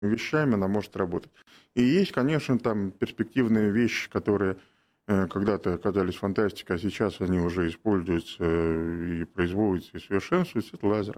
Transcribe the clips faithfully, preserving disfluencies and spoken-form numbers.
вещами она может работать. И есть, конечно, там перспективные вещи, которые э, когда-то оказались фантастикой, а сейчас они уже используются э, и производятся, и совершенствуются, это лазеры.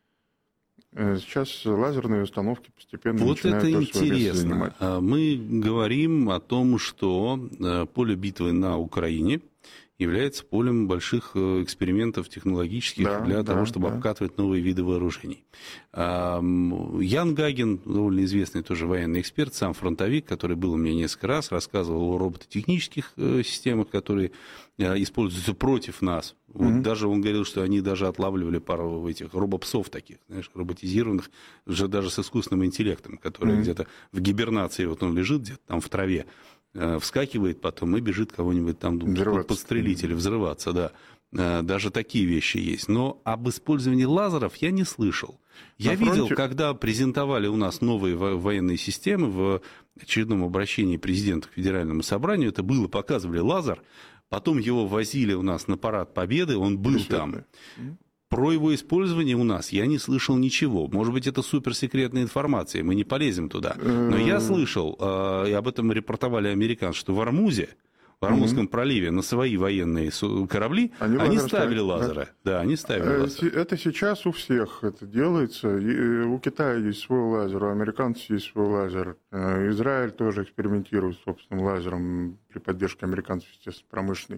Э, Сейчас лазерные установки постепенно Вот начинают это тоже свое место интересно. занимать. А Мы говорим о том, что э, поле битвы на Украине является полем больших э, экспериментов технологических Да, для да, того, чтобы да. обкатывать новые виды вооружений. А, м, Ян Гагин, довольно известный тоже военный эксперт, сам фронтовик, который был у меня несколько раз, рассказывал о робототехнических э, системах, которые э, используются против нас. Вот Мгм. даже он говорил, что они даже отлавливали пару этих робопсов таких, знаешь, роботизированных, уже даже с искусственным интеллектом, который Мгм. где-то в гибернации, вот он лежит где-то там в траве, э, вскакивает потом и бежит кого-нибудь там Взрываться. подстрелить или взрываться, да. Э, Даже такие вещи есть. Но об использовании лазеров я не слышал. Я На видел, фронте- когда презентовали у нас новые во- военные системы в очередном обращении президента к Федеральному собранию, это было, показывали лазер, потом его возили у нас на парад Победы, он был там. Бесцветные. Мгм. Про его использование у нас я не слышал ничего. Может быть, это суперсекретная информация, мы не полезем туда. Но я слышал, э, и об этом репортовали американцы, что в Армузе, в Армузском проливе на свои военные су- корабли Они они, лазеры ставили ставят, да. лазеры. Да, они ставили Э, лазеры. се- Это сейчас у всех это делается. И, э, У Китая есть свой лазер, у американцев есть свой лазер. Э, Израиль тоже экспериментирует с собственным лазером при поддержке американцев, естественно, промышленной.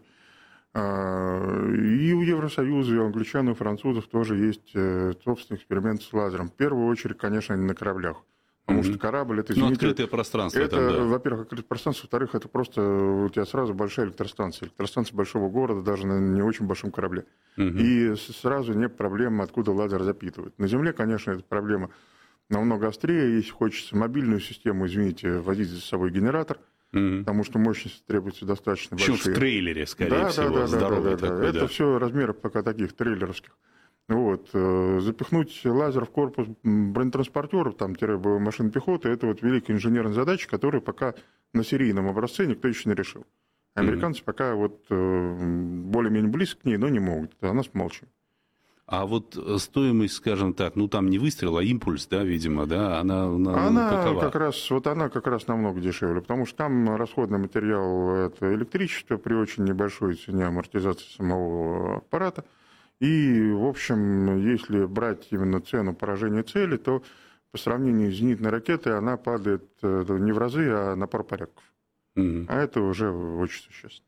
А, И у Евросоюза, и у англичан, и у французов тоже есть э, собственный эксперимент с лазером. В первую очередь, конечно, они на кораблях. Потому Мгм. что корабль это, Ну, извините, открытое пространство это, там, да. во-первых, открытое пространство, во-вторых, это просто у тебя сразу большая электростанция. Электростанция большого города, даже на не очень большом корабле. Мгм. И с- сразу нет проблемы, откуда лазер запитывать. На Земле, конечно, эта проблема намного острее. Если хочется мобильную систему, извините, возить за собой генератор, Мгм. потому что мощности требуется достаточно Причем в большие. трейлере, скорее Да, да, всего, да, да, здоровый да, да, да. такой, Это да. все размеров пока таких трейлеровских. Вот. э, Запихнуть лазер в корпус м, бронетранспортера, там, тире боевой машины пехоты, это вот великая инженерная задача, которую пока на серийном образце никто еще не решил. Американцы пока вот э, более-менее близко к ней, но не могут. А нас молчим. А вот э, стоимость, скажем так, ну там не выстрел, а импульс, да, видимо, да, она, она Она какова? как раз, вот она как раз намного дешевле, потому что там расходный материал – это электричество при очень небольшой цене амортизации самого аппарата. И, в общем, если брать именно цену поражения цели, то по сравнению с зенитной ракетой она падает э, не в разы, а на пару порядков. Мгм. А это уже очень существенно.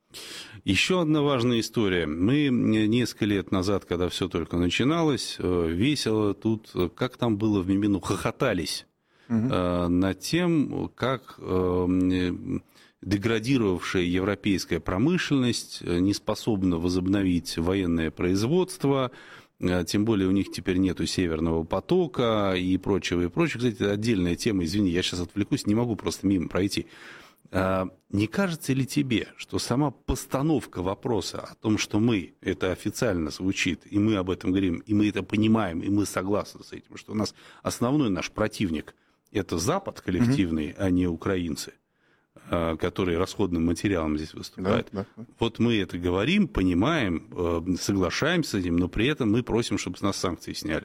Еще одна важная история. Мы несколько лет назад, когда все только начиналось, э, весело тут, э, как там было в Мимину, хохотались Мгм. э, над тем, как э, м, деградировавшая европейская промышленность э, не способна возобновить военное производство, э, тем более у них теперь нету Северного потока и прочего, и прочего. Кстати, это отдельная тема, извини, я сейчас отвлекусь, не могу просто мимо пройти. А не кажется ли тебе, что сама постановка вопроса о том, что мы, это официально звучит, и мы об этом говорим, и мы это понимаем, и мы согласны с этим, что у нас основной наш противник – это Запад коллективный, а не украинцы, а, которые расходным материалом здесь выступают. Да, да. Вот мы это говорим, понимаем, э, соглашаемся с этим, но при этом мы просим, чтобы с нас санкции сняли.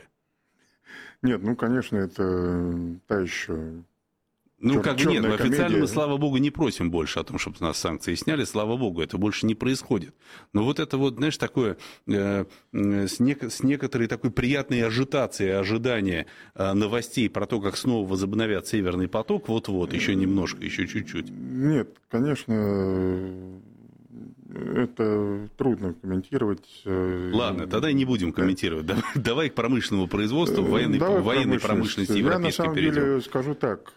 Нет, ну, конечно, это та еще... Ну, Чёр- как бы нет, чёрная мы официально комедия. мы, слава богу, не просим больше о том, чтобы с нас санкции сняли, слава богу, это больше не происходит. Но вот это вот, знаешь, такое, э, э, с, нек- с некоторой такой приятной ажитацией, ожидания э, новостей про то, как снова возобновят Северный поток, вот-вот, еще немножко, еще чуть-чуть. Нет, конечно, это трудно комментировать. э, Ладно, тогда не будем комментировать. Давай, давай к промышленному производству, военной, Давай военной промышленность. промышленности Я на европейской самом перейдем. деле скажу так,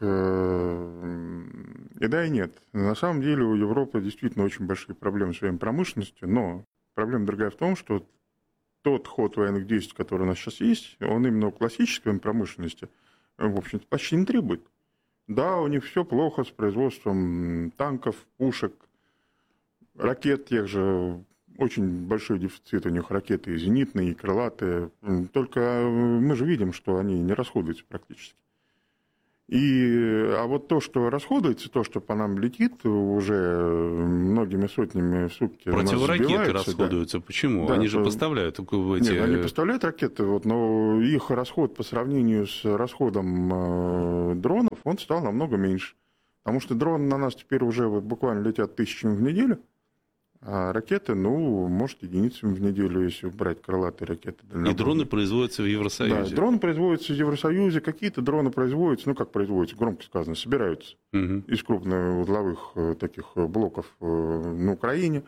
э, и да, и нет. На самом деле у Европы действительно очень большие проблемы с своей промышленностью, но проблема другая в том, что тот ход военных действий, который у нас сейчас есть, он именно у классической промышленности, в общем-то, почти не требует. Да, у них все плохо с производством танков, пушек, ракет тех же. Очень большой дефицит у них ракеты и зенитные, и крылатые. Только мы же видим, что они не расходуются практически. И, а вот то, что расходуется, то, что по нам летит уже многими сотнями в сутки. Противоракеты расходуются. Да. Почему? Да, они же то... поставляют эти... Нет, они поставляют ракеты, вот, но их расход по сравнению с расходом э, дронов, он стал намного меньше. Потому что дроны на нас теперь уже вот буквально летят тысячами в неделю. А ракеты, ну, может, единицами в неделю, если брать крылатые ракеты. И дроны производятся в Евросоюзе. Да, дроны производятся в Евросоюзе, какие-то дроны производятся, ну, как производятся, громко сказано, собираются угу. из крупноузловых таких блоков на Украине.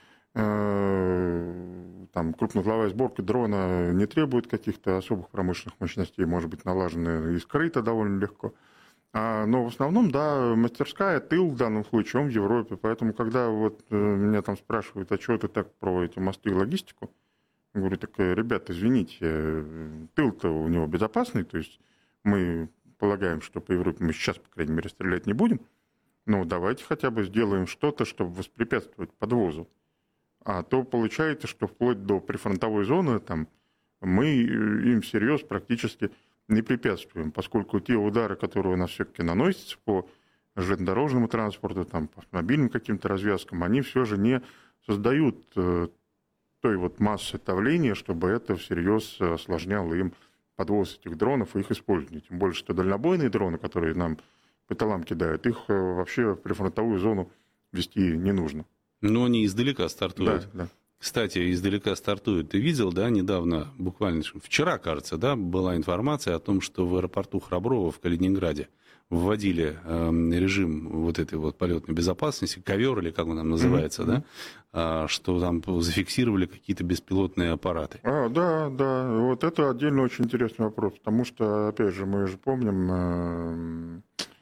Там крупноузловая сборка дрона не требует каких-то особых промышленных мощностей, может быть налажена и скрыта довольно легко. Но в основном, да, мастерская, тыл в данном случае, он в Европе. Поэтому, когда вот меня там спрашивают, а что ты так про эти мосты и логистику, я говорю, так, ребята, извините, тыл-то у него безопасный, то есть мы полагаем, что по Европе мы сейчас, по крайней мере, стрелять не будем, но давайте хотя бы сделаем что-то, чтобы воспрепятствовать подвозу. А то получается, что вплоть до прифронтовой зоны там, мы им всерьез практически не препятствуем, поскольку те удары, которые у нас все-таки наносятся по железнодорожному транспорту, там, по мобильным каким-то развязкам, они все же не создают э, той вот массы давления, чтобы это всерьез осложняло им подвоз этих дронов и их использование. Тем более, что дальнобойные дроны, которые нам по тылам кидают, их вообще в прифронтовую зону вести не нужно. Но они издалека стартуют. Да, да. Кстати, издалека стартуют. Ты видел, да, недавно, буквально вчера, кажется, да, была информация о том, что в аэропорту Храброво в Калининграде вводили э, режим вот этой вот полетной безопасности, ковер или как он там называется, mm-hmm. да, э, что там зафиксировали какие-то беспилотные аппараты. А, да, да, вот это отдельно очень интересный вопрос, потому что, опять же, мы же помним... Э,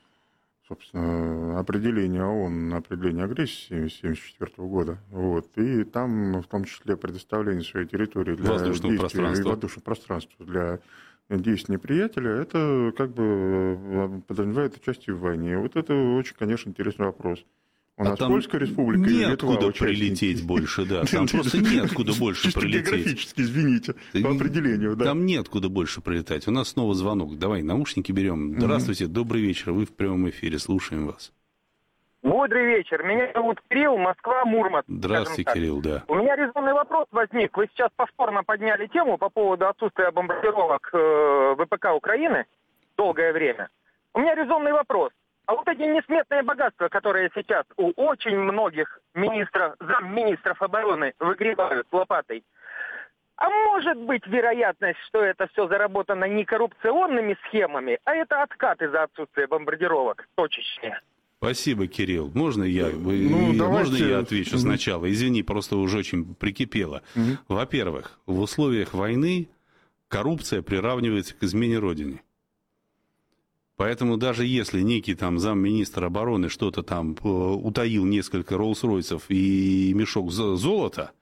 собственно, определение ООН, определение агрессии тысяча девятьсот семьдесят четвёртого года. Вот. И там в том числе предоставление своей территории для воздушного пространства. воздушного пространства для действий неприятеля, это как бы подразумевает участие в войне. Вот это очень, конечно, интересный вопрос. У нас а Польская республика и Литва неоткуда прилететь больше, да. Там просто неоткуда больше прилететь. Географически, извините, по определению, да. Там неоткуда больше прилетать. У нас снова звонок. Давай, наушники берем. Здравствуйте, добрый вечер. Вы в прямом эфире, слушаем вас. Добрый вечер. Меня зовут Кирилл, Москва, Мурманск. Здравствуйте, Кирилл, да. У меня резонный вопрос возник. Вы сейчас повторно подняли тему по поводу отсутствия бомбардировок э, ВПК Украины долгое время. У меня резонный вопрос. А вот эти несметные богатства, которые сейчас у очень многих министров, замминистров обороны выгребают лопатой, а может быть вероятность, что это все заработано не коррупционными схемами, а это откаты за отсутствие бомбардировок точечные? Спасибо, Кирилл. Можно я, ну, можно я отвечу сначала? Извини, просто уже очень прикипело. Угу. Во-первых, в условиях войны коррупция приравнивается к измене Родине. Поэтому даже если некий там замминистра обороны что-то там утаил, несколько Роллс-Ройсов и мешок золота,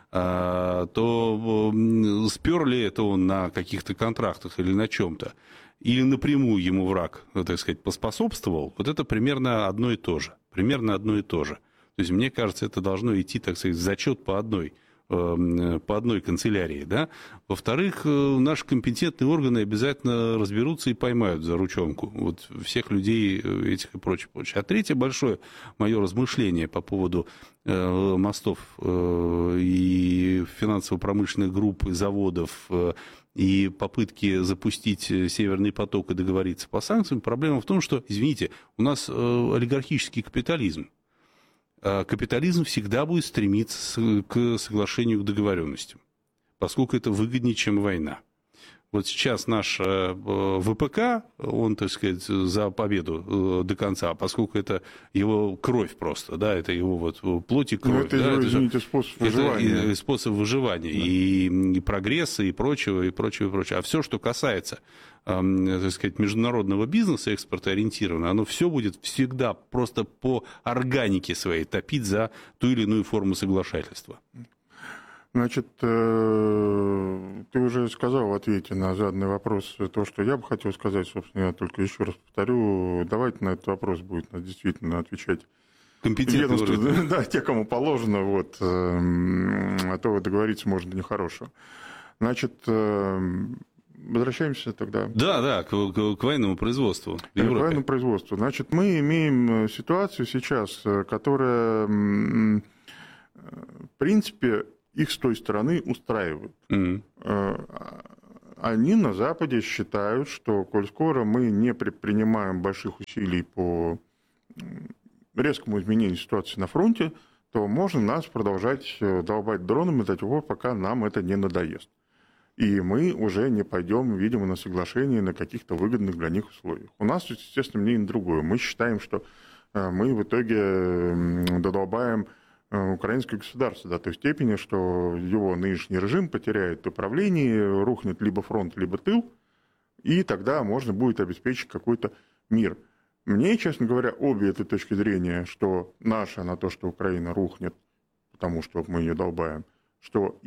то спер ли это он на каких-то контрактах или на чем-то, или напрямую ему враг, так сказать, поспособствовал, вот это примерно одно и то же. Примерно одно и то же. То есть, мне кажется, это должно идти, так сказать, в зачет по одной, по одной канцелярии, да. Во-вторых, наши компетентные органы обязательно разберутся и поймают за ручонку вот всех людей этих и прочее, прочее. А третье большое мое размышление по поводу э, мостов э, и финансово-промышленных групп, и заводов, э, и попытки запустить Северный поток и договориться по санкциям, проблема в том, что, извините, у нас э, олигархический капитализм. Капитализм всегда будет стремиться к соглашению, к договоренностям, поскольку это выгоднее, чем война. Вот сейчас наш ВПК, он, так сказать, за победу до конца, поскольку это его кровь просто, да, это его вот плоть и кровь. Но это, да, его, это извините, способ выживания. Это способ выживания, да. и, и прогресса, и прочего, и прочего, и прочего. А все, что касается, так сказать, международного бизнеса, экспорта ориентированного, оно все будет всегда просто по органике своей топить за ту или иную форму соглашательства. Значит, ты уже сказал в ответе на заданный вопрос то, что я бы хотел сказать, собственно, я только еще раз повторю, давайте на этот вопрос будет действительно отвечать компетентные, да, те, кому положено, вот, а то договориться можно нехорошего. Значит, Возвращаемся тогда. Да, да, к, к, к военному производству. К военному производству. Значит, мы имеем ситуацию сейчас, которая, в принципе, их с той стороны устраивает. Mm-hmm. Они на Западе считают, что, коль скоро мы не предпринимаем больших усилий по резкому изменению ситуации на фронте, то можно нас продолжать долбать дронами до тех пор, пока нам это не надоест. И мы уже не пойдем, видимо, на соглашение на каких-то выгодных для них условиях. У нас, естественно, мнение другое. Мы считаем, что мы в итоге додолбаем украинское государство до той степени, что его нынешний режим потеряет управление, рухнет либо фронт, либо тыл, и тогда можно будет обеспечить какой-то мир. Мне, честно говоря, обе этой точки зрения, что наша на то, что Украина рухнет, потому что мы ее долбаем, что